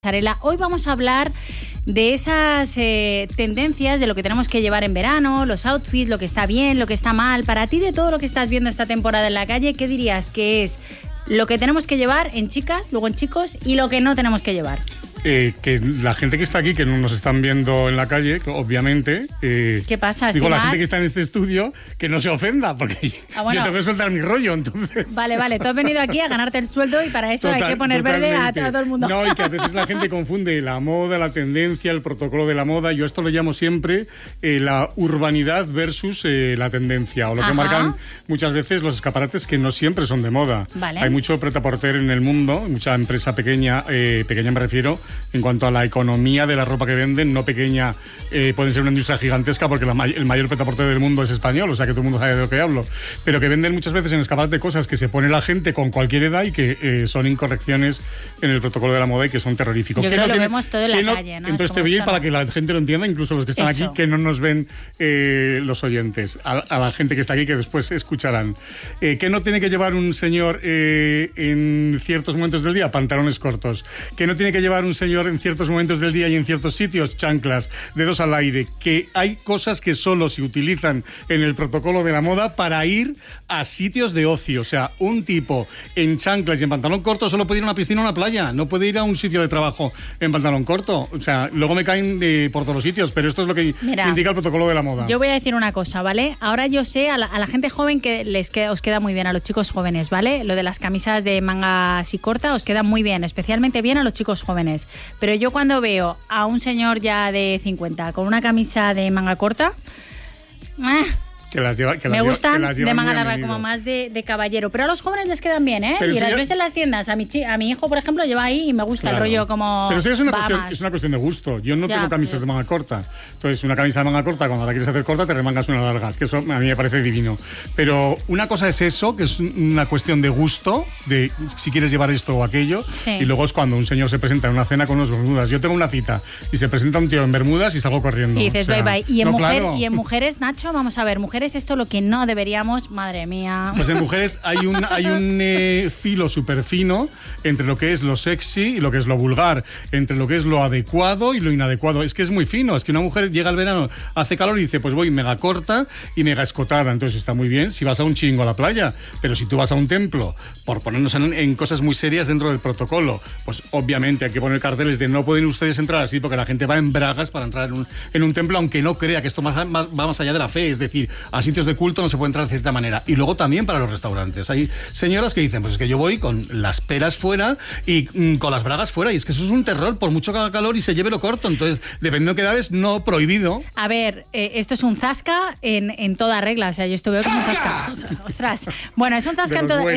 Pasarela. Hoy vamos a hablar de esas tendencias, de lo que tenemos que llevar en verano, los outfits, lo que está bien, lo que está mal. Para ti, de todo lo que estás viendo esta temporada en la calle, ¿qué dirías que es lo que tenemos que llevar en chicas, luego en chicos, y lo que no tenemos que llevar? Que la gente que está aquí, que no nos están viendo en la calle, obviamente... ¿Qué pasa? Digo, la gente que está en este estudio, que no se ofenda, porque yo tengo que soltar mi rollo, entonces... Vale, tú has venido aquí a ganarte el sueldo y para eso hay que poner verde a todo el mundo. No, y que a veces la gente confunde la moda, la tendencia, el protocolo de la moda. Yo esto lo llamo siempre la urbanidad versus la tendencia, o lo que marcan muchas veces los escaparates que no siempre son de moda. Vale. Hay mucho prêt-à-porter en el mundo, mucha empresa pequeña, pequeña me refiero, en cuanto a la economía de la ropa que venden, no pequeña, pueden ser una industria gigantesca porque el mayor prêt-à-porter del mundo es español, o sea que todo el mundo sabe de lo que hablo, pero que venden muchas veces en escaparate cosas que se pone la gente con cualquier edad y que son incorrecciones en el protocolo de la moda y que son terroríficos. Yo creo que lo vemos todo en la calle, ¿no? Entonces te voy a ir para que la gente lo entienda, incluso los que están aquí, que no nos ven los oyentes, a la gente que está aquí que después escucharán. ¿Qué no tiene que llevar un señor en ciertos momentos del día? Pantalones cortos. ¿Qué no tiene que llevar un señor en ciertos momentos del día y en ciertos sitios? Chanclas, dedos al aire. Que hay cosas que solo se utilizan en el protocolo de la moda para ir a sitios de ocio. O sea, un tipo en chanclas y en pantalón corto solo puede ir a una piscina o una playa, no puede ir a un sitio de trabajo en pantalón corto. O sea, luego me caen por todos los sitios, pero esto es lo que indica el protocolo de la moda. Yo voy a decir una cosa, ¿vale? Ahora yo sé a la gente joven que os queda muy bien, a los chicos jóvenes, ¿vale? Lo de las camisas de manga así corta os queda muy bien, especialmente bien a los chicos jóvenes. Pero yo cuando veo a un señor ya de 50 con una camisa de manga corta, me gustan de manga larga, como más de caballero. Pero a los jóvenes les quedan bien, ¿eh? Pero y las ves en las tiendas. A mi hijo, por ejemplo, lleva ahí y me gusta el rollo como... Pero eso es una cuestión de gusto. Yo no tengo camisas de manga corta. Entonces, una camisa de manga corta, cuando la quieres hacer corta, te remangas una larga. Que eso a mí me parece divino. Pero una cosa es eso, que es una cuestión de gusto, de si quieres llevar esto o aquello. Sí. Y luego es cuando un señor se presenta en una cena con unos bermudas. Yo tengo una cita y se presenta un tío en bermudas y salgo corriendo. Y dices, bye. Y en mujeres, Nacho, vamos a ver, mujeres, esto lo que no deberíamos, madre mía. Pues en mujeres hay un filo súper fino entre lo que es lo sexy y lo que es lo vulgar, entre lo que es lo adecuado y lo inadecuado. Es que es muy fino, es que una mujer llega al verano, hace calor y dice, pues voy mega corta y mega escotada. Entonces está muy bien si vas a un chingo a la playa, pero si tú vas a un templo, por ponernos en cosas muy serias dentro del protocolo, pues obviamente hay que poner carteles de no pueden ustedes entrar así, porque la gente va en bragas para entrar en un templo, aunque no crea que esto va más allá de la fe. Es decir, a sitios de culto no se puede entrar de cierta manera. Y luego también para los restaurantes. Hay señoras que dicen, pues es que yo voy con las peras fuera y con las bragas fuera. Y es que eso es un terror, por mucho que haga calor y se lleve lo corto. Entonces, dependiendo de qué edades, no prohibido. A ver, esto es un zasca en toda regla. O sea, yo esto veo que es un zasca. Ostras. Bueno, es un zasca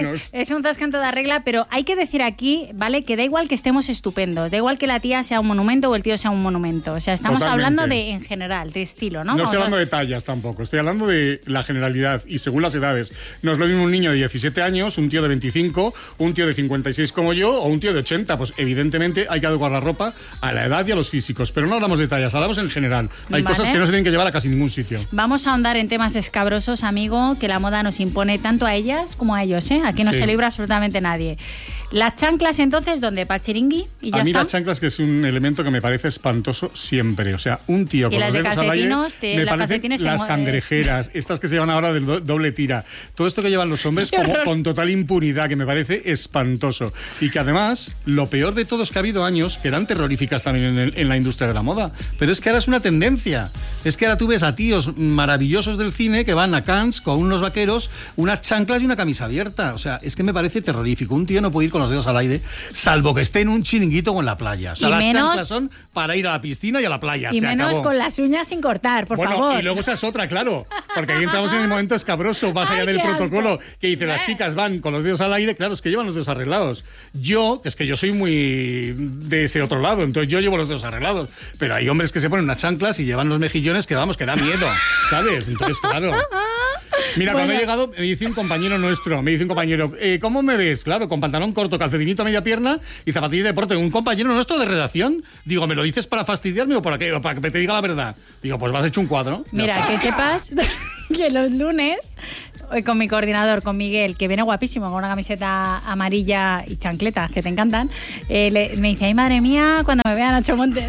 en toda regla, pero hay que decir aquí, ¿vale? Que da igual que estemos estupendos. Da igual que la tía sea un monumento o el tío sea un monumento. O sea, estamos hablando de, en general, de estilo, ¿no? No estoy hablando de tallas tampoco. Estoy hablando de la generalidad y según las edades. No es lo mismo un niño de 17 años, un tío de 25, un tío de 56 como yo o un tío de 80. Pues evidentemente hay que adecuar la ropa a la edad y a los físicos, pero no hablamos de tallas, hablamos en general. Hay cosas que no se tienen que llevar a casi ningún sitio. Vamos a ahondar en temas escabrosos, amigo, que la moda nos impone tanto a ellas como a ellos, ¿eh? Aquí no se libra absolutamente nadie. Las chanclas, entonces, ¿dónde? ¿Para chiringui? ¿Y ya a mí está? Las chanclas, que es un elemento que me parece espantoso siempre. O sea, un tío con los dedos al aire, me parecen las cangrejeras, estas que se llevan ahora del doble tira. Todo esto que llevan los hombres como con total impunidad, que me parece espantoso. Y que además, lo peor de todo es que ha habido años que eran terroríficas también en la industria de la moda. Pero es que ahora es una tendencia. Es que ahora tú ves a tíos maravillosos del cine que van a Cannes con unos vaqueros, unas chanclas y una camisa abierta. O sea, es que me parece terrorífico. Un tío no puede ir con los dedos al aire, salvo que esté en un chiringuito o en la playa. O sea, las chanclas son para ir a la piscina y a la playa. Y menos con las uñas sin cortar, por favor. Y luego esa es otra, claro, porque aquí entramos en el momento escabroso, más allá del protocolo, que dice, las chicas van con los dedos al aire, claro, es que llevan los dedos arreglados. Es que yo soy muy de ese otro lado, entonces yo llevo los dedos arreglados, pero hay hombres que se ponen unas chanclas y llevan los mejillones que, vamos, que da miedo, ¿sabes? Entonces, claro... Mira, cuando he llegado, me dice un compañero nuestro, ¿cómo me ves? Claro, con pantalón corto, calcetinito a media pierna y zapatilla de deporte. Un compañero nuestro de redacción, digo, ¿me lo dices para fastidiarme o para qué? ¿O para que te diga la verdad? Digo, pues vas hecho un cuadro. Mira, que sepas que los lunes con mi coordinador, con Miguel, que viene guapísimo, con una camiseta amarilla y chancletas que te encantan, me dice, ay madre mía, cuando me vean Nacho Montes.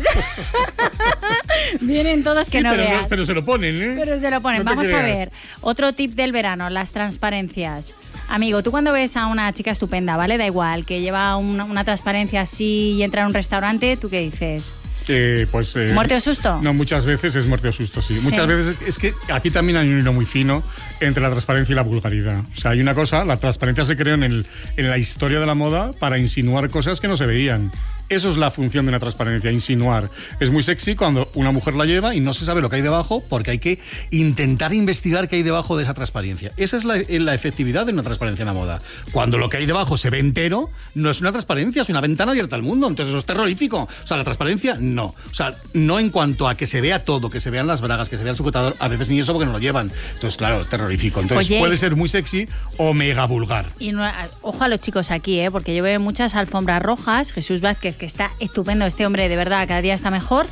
Vienen todos que no vean. Pero se lo ponen, ¿eh? Pero se lo ponen. No Vamos a ver, otro tip del verano, las transparencias. Amigo, tú cuando ves a una chica estupenda, ¿vale? Da igual, que lleva una transparencia así y entra en un restaurante, ¿tú qué dices? ¿Muerte o susto? No, muchas veces es muerte o susto, sí. Muchas veces es que aquí también hay un hilo muy fino entre la transparencia y la vulgaridad. O sea, hay una cosa, la transparencia se creó en la historia de la moda para insinuar cosas que no se veían. Eso es la función de una transparencia, insinuar. Es muy sexy cuando una mujer la lleva y no se sabe lo que hay debajo porque hay que intentar investigar qué hay debajo de esa transparencia. Esa es la efectividad de una transparencia en la moda. Cuando lo que hay debajo se ve entero, no es una transparencia, es una ventana abierta al mundo. Entonces eso es terrorífico. O sea, la transparencia, no. O sea, no en cuanto a que se vea todo, que se vean las bragas, que se vea el sujetador, a veces ni eso porque no lo llevan. Entonces, claro, es terrorífico. Entonces puede ser muy sexy o mega vulgar. Y no, ojo a los chicos aquí, porque yo veo muchas alfombras rojas. Jesús Vázquez, que está estupendo, este hombre de verdad cada día está mejor,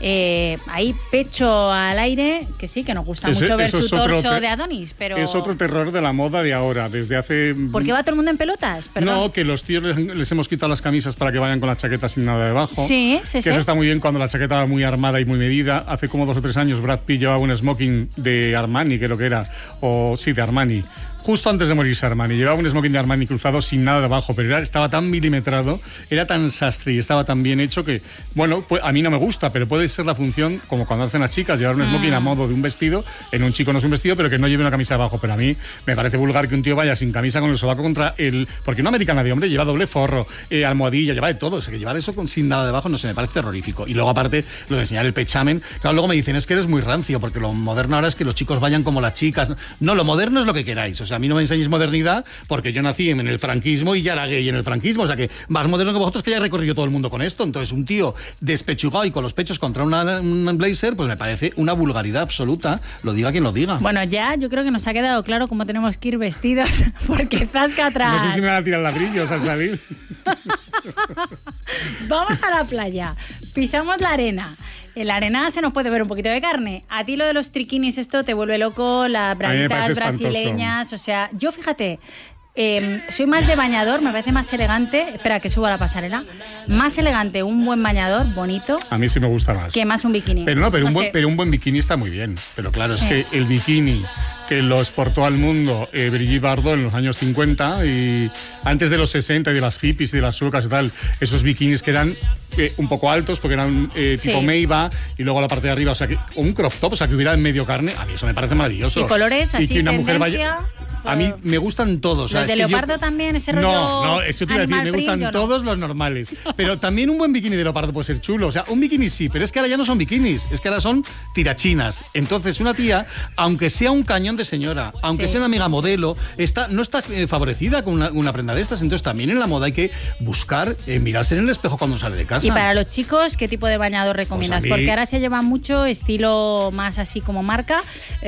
ahí pecho al aire, que sí, que nos gusta mucho ver su torso de Adonis, pero... Es otro terror de la moda de ahora, desde hace... ¿Por qué va todo el mundo en pelotas? Perdón. No, que los tíos les hemos quitado las camisas para que vayan con las chaquetas sin nada debajo. Sí. Eso está muy bien cuando la chaqueta va muy armada y muy medida. Hace como 2 o 3 años Brad Pitt llevaba un smoking de Armani, que lo que era, de Armani. Justo antes de morirse Armani, llevaba un smoking de Armani cruzado sin nada debajo, pero estaba tan milimetrado, era tan sastre y estaba tan bien hecho que, bueno, pues a mí no me gusta, pero puede ser la función, como cuando hacen las chicas, llevar un smoking a modo de un vestido, en un chico no es un vestido, pero que no lleve una camisa abajo. Pero a mí me parece vulgar que un tío vaya sin camisa con el sobaco contra el... Porque una americana de hombre lleva doble forro, almohadilla, lleva de todo, o sea, que llevar eso sin nada debajo, no sé, me parece terrorífico. Y luego aparte, lo de enseñar el pechamen, claro, luego me dicen, es que eres muy rancio, porque lo moderno ahora es que los chicos vayan como las chicas. No, lo moderno es lo que queráis, o sea, a mí no me enseñéis modernidad porque yo nací en el franquismo y ya era gay en el franquismo, o sea que más moderno que vosotros, que ya he recorrido todo el mundo con esto. Entonces un tío despechugado y con los pechos contra un blazer, pues me parece una vulgaridad absoluta, lo diga quien lo diga. Bueno, ya yo creo que nos ha quedado claro cómo tenemos que ir vestidos, porque zasca atrás. No sé si me van a tirar ladrillos al salir. Vamos a la playa, pisamos la arena. En la arena se nos puede ver un poquito de carne. A ti lo de los triquinis, esto te vuelve loco, las braguitas brasileñas. O sea, yo fíjate, soy más de bañador, me parece más elegante. Espera, que suba la pasarela. Más elegante un buen bañador, bonito. A mí sí me gusta más. Que más un bikini. Pero un buen bikini está muy bien. Pero claro, es que el bikini que lo exportó al mundo Brigitte Bardot en los años 50 y antes de los 60 y de las hippies y de las suecas y tal, esos bikinis que eran un poco altos porque eran tipo Meiba y luego la parte de arriba, o sea, un crop top, o sea, que hubiera en medio carne, a mí eso me parece maravilloso. Y colores así, que una mujer vaya... A mí me gustan todos. ¿Los de leopardo también? Ese rollo. No, eso te iba a decir, me gustan todos los normales. Pero también un buen bikini de leopardo puede ser chulo. O sea, un bikini sí, pero es que ahora ya no son bikinis, es que ahora son tirachinas. Entonces, una tía, aunque sea un cañón de señora, aunque sea una mega modelo, no está favorecida con una prenda de estas. Entonces, también en la moda hay que buscar mirarse en el espejo cuando sale de casa. Y para los chicos, ¿qué tipo de bañador recomiendas? Pues porque ahora se lleva mucho estilo más así como marca,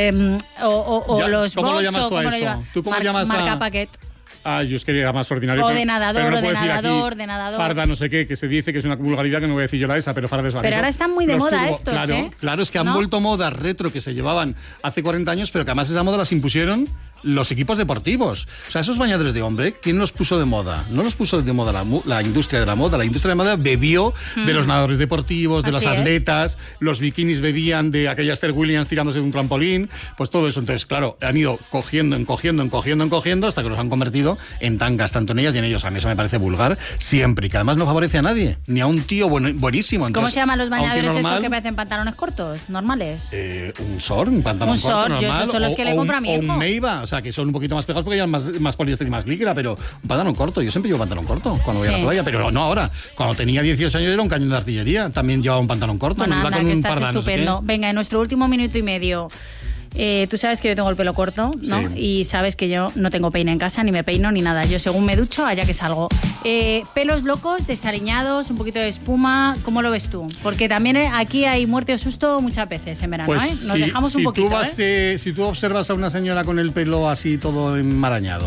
los ¿cómo lo box, llamas tú a eso? ¿Tú cómo llamas marca Paquet. Yo es que era más ordinario. O de nadador, de nadador. Farda, no sé qué, que se dice que es una vulgaridad que no voy a decir yo la esa, pero farda es Pero ahora están muy de moda estos, Claro, es que han vuelto modas retro que se llevaban hace 40 años, pero que además esa moda las impusieron los equipos deportivos. O sea, esos bañadores de hombre, ¿quién los puso de moda? No los puso de moda la industria de la moda. La industria de la moda bebió de los nadadores deportivos, de los atletas, los bikinis bebían de aquella Esther Williams tirándose de un trampolín, pues todo eso. Entonces, claro, han ido cogiendo hasta que los han convertido en tangas, tanto en ellas y en ellos. A mí eso me parece vulgar siempre, y que además no favorece a nadie, ni a un tío buenísimo. Entonces, ¿cómo se llaman los bañadores estos que parecen pantalones cortos, normales? Un pantalón corto normal. Yo esos son los que le compro a mi hijo. O un Meiba, o sea, que son un poquito más pegados porque llevan más poliéster y más licra, pero un pantalón corto. Yo siempre llevo pantalón corto cuando voy a la playa, pero no ahora. Cuando tenía 18 años era un cañón de artillería, también llevaba un pantalón corto. Bueno, anda, con que un estás fardán, estupendo. No sé Venga, en nuestro último minuto y medio... tú sabes que yo tengo el pelo corto, ¿no? Sí. Y sabes que yo no tengo peine en casa, ni me peino, ni nada. Yo según me ducho, allá que salgo. Pelos locos, desaliñados, un poquito de espuma, ¿cómo lo ves tú? Porque también aquí hay muerte o susto muchas veces en verano, pues Nos dejamos un poquito, si tú observas a una señora con el pelo así todo enmarañado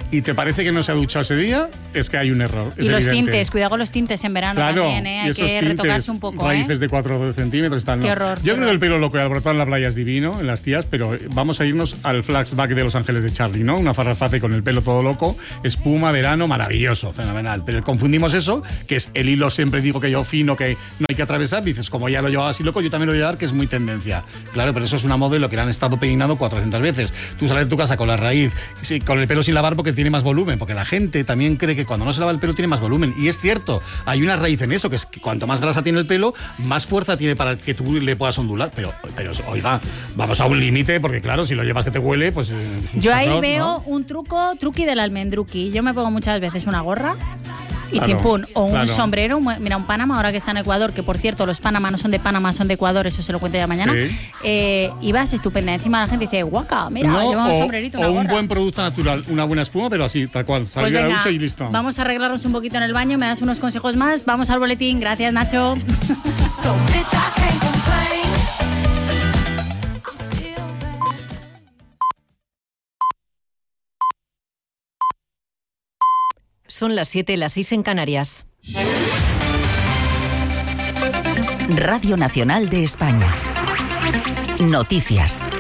y te parece que no se ha duchado ese día, es que hay un error. Y los tintes, cuidado con los tintes en verano también, ¿eh? Hay que retocarse un poco. Raíces de 4 centímetros. Tal, ¿no? Qué horror. Yo creo que el pelo loco y alborotado en la playa es divino, en las tías, pero vamos a irnos al flashback de Los Ángeles de Charlie, ¿no? Una farrafate con el pelo todo loco, espuma, verano, maravilloso, fenomenal. Pero confundimos eso, que es el hilo, siempre digo que yo fino, que no hay que atravesar, dices, como ya lo llevaba así loco, yo también lo voy a llevar, que es muy tendencia. Claro, pero eso es una modelo que le han estado peinando 400 veces. Tú sales de tu casa con la raíz, sí, con el pelo sin lavar porque tiene más volumen, porque la gente también cree que cuando no se lava el pelo tiene más volumen. Y es cierto, hay una raíz en eso, que es que cuanto más grasa tiene el pelo, más fuerza tiene para que tú le puedas ondular. Pero oiga, vamos a un límite, porque claro, si lo llevas que te huele, pues... Yo ahí veo un truqui del almendruqui. Yo me pongo muchas veces una gorra y chimpún, o un sombrero, mira, un Panamá, ahora que está en Ecuador, que por cierto los Panamá no son de Panamá, son de Ecuador, eso se lo cuento ya mañana, y vas estupenda, encima la gente dice, guaca, mira, lleva un sombrerito, una gorra. Un buen producto natural, una buena espuma, pero así, tal cual, salir a la ducha y listo. Vamos a arreglarnos un poquito en el baño, me das unos consejos más, vamos al boletín, gracias Nacho. Son las 7, las 6 en Canarias. Radio Nacional de España. Noticias.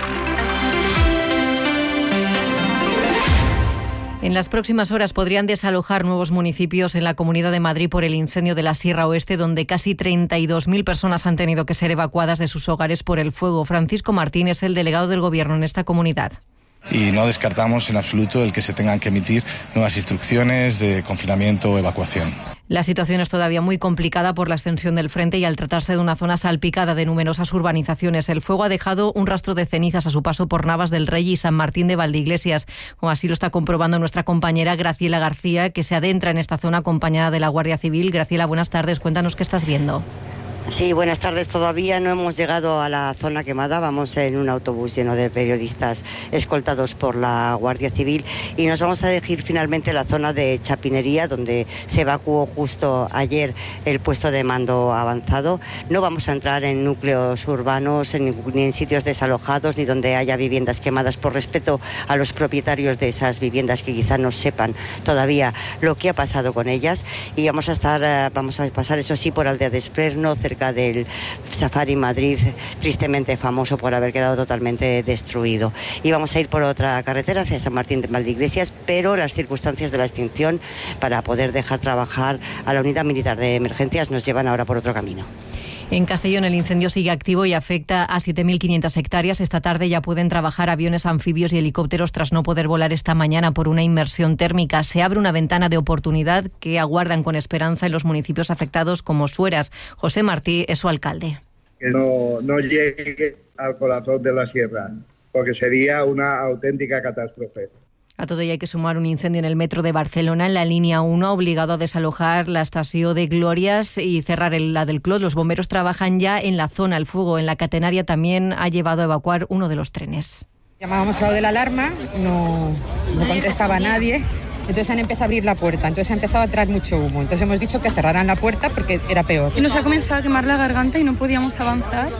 En las próximas horas podrían desalojar nuevos municipios en la Comunidad de Madrid por el incendio de la Sierra Oeste, donde casi 32.000 personas han tenido que ser evacuadas de sus hogares por el fuego. Francisco Martín es el delegado del Gobierno en esta comunidad. Y no descartamos en absoluto el que se tengan que emitir nuevas instrucciones de confinamiento o evacuación. La situación es todavía muy complicada por la extensión del frente y al tratarse de una zona salpicada de numerosas urbanizaciones. El fuego ha dejado un rastro de cenizas a su paso por Navas del Rey y San Martín de Valdeiglesias, como así lo está comprobando nuestra compañera Graciela García, que se adentra en esta zona acompañada de la Guardia Civil. Graciela, buenas tardes, cuéntanos qué estás viendo. Sí, buenas tardes. Todavía no hemos llegado a la zona quemada. Vamos en un autobús lleno de periodistas escoltados por la Guardia Civil y nos vamos a dirigir finalmente a la zona de Chapinería, donde se evacuó justo ayer el puesto de mando avanzado. No vamos a entrar en núcleos urbanos, ni en sitios desalojados, ni donde haya viviendas quemadas, por respeto a los propietarios de esas viviendas que quizás no sepan todavía lo que ha pasado con ellas. Y vamos a pasar, eso sí, por Aldea de Esprerno, cerca del Safari Madrid, tristemente famoso por haber quedado totalmente destruido. Y vamos a ir por otra carretera hacia San Martín de Valdeiglesias, pero las circunstancias de la extinción para poder dejar trabajar a la unidad militar de emergencias nos llevan ahora por otro camino. En Castellón el incendio sigue activo y afecta a 7.500 hectáreas. Esta tarde ya pueden trabajar aviones anfibios y helicópteros tras no poder volar esta mañana por una inmersión térmica. Se abre una ventana de oportunidad que aguardan con esperanza en los municipios afectados como Sueras. José Martí es su alcalde. Que no llegue al corazón de la sierra, porque sería una auténtica catástrofe. A todo ello hay que sumar un incendio en el metro de Barcelona, en la línea 1, ha obligado a desalojar la estación de Glorias y cerrar la del Clot. Los bomberos trabajan ya en la zona. El fuego en la catenaria también ha llevado a evacuar uno de los trenes. Llamábamos a lo de la alarma, no contestaba nadie. Entonces han empezado a abrir la puerta, entonces ha empezado a traer mucho humo. Entonces hemos dicho que cerraran la puerta porque era peor. Y nos ha comenzado a quemar la garganta y no podíamos avanzar.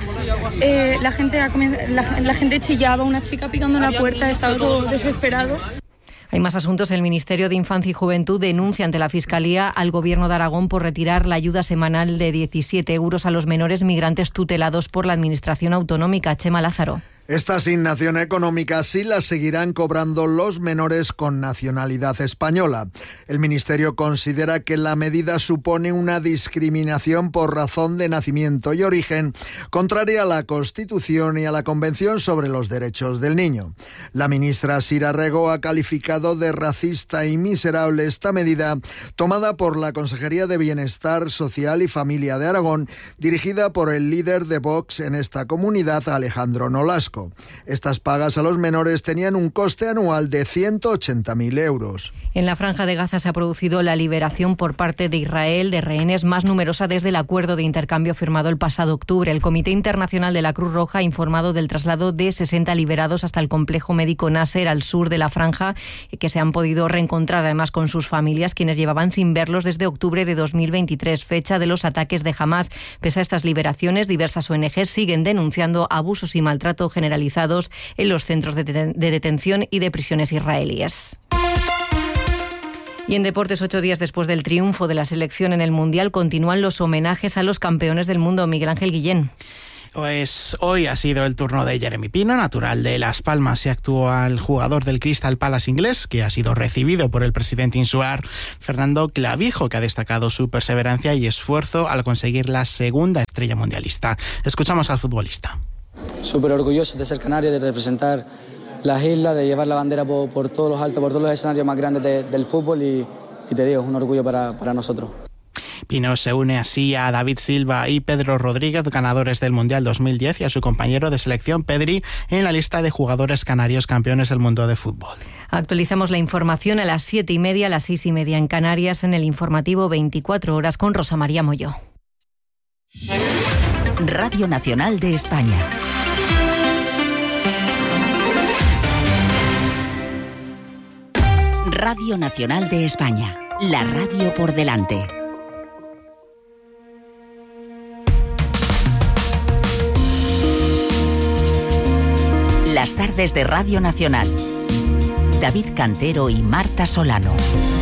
La gente chillaba, una chica picando la puerta, estaba todo desesperado. Hay más asuntos. El Ministerio de Infancia y Juventud denuncia ante la Fiscalía al Gobierno de Aragón por retirar la ayuda semanal de 17 euros a los menores migrantes tutelados por la Administración Autonómica. Chema Lázaro. Esta asignación económica sí la seguirán cobrando los menores con nacionalidad española. El Ministerio considera que la medida supone una discriminación por razón de nacimiento y origen, contraria a la Constitución y a la Convención sobre los Derechos del Niño. La ministra Sira Rego ha calificado de racista y miserable esta medida tomada por la Consejería de Bienestar Social y Familia de Aragón, dirigida por el líder de Vox en esta comunidad, Alejandro Nolasco. Estas pagas a los menores tenían un coste anual de 180.000 euros. En la Franja de Gaza se ha producido la liberación por parte de Israel de rehenes más numerosa desde el acuerdo de intercambio firmado el pasado octubre. El Comité Internacional de la Cruz Roja ha informado del traslado de 60 liberados hasta el complejo médico Nasser al sur de la Franja, que se han podido reencontrar además con sus familias, quienes llevaban sin verlos desde octubre de 2023, fecha de los ataques de Hamás. Pese a estas liberaciones, diversas ONG siguen denunciando abusos y maltrato generalizados en los centros de detención y de prisiones israelíes. Y en deportes, 8 días después del triunfo de la selección en el Mundial, continúan los homenajes a los campeones del mundo. Miguel Ángel Guillén. Pues hoy ha sido el turno de Jeremy Pino, natural de Las Palmas y actual jugador del Crystal Palace inglés, que ha sido recibido por el presidente insular Fernando Clavijo, que ha destacado su perseverancia y esfuerzo al conseguir la segunda estrella mundialista. Escuchamos al futbolista. Súper orgulloso de ser canario, de representar las islas, de llevar la bandera por todos los altos, por todos los escenarios más grandes del fútbol y te digo, es un orgullo para nosotros. Pino se une así a David Silva y Pedro Rodríguez, ganadores del Mundial 2010, y a su compañero de selección Pedri en la lista de jugadores canarios campeones del mundo de fútbol. Actualizamos la información a las 7:30, a las 6:30 en Canarias, en el informativo 24 horas con Rosa María Molló. Radio Nacional de España. Radio Nacional de España, la radio por delante. Las tardes de Radio Nacional. David Cantero y Marta Solano.